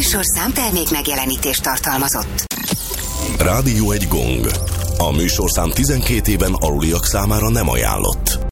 műsorszám termék megjelenítést tartalmazott. Rádió egy gong. A műsorszám 12 éven aluliak számára nem ajánlott.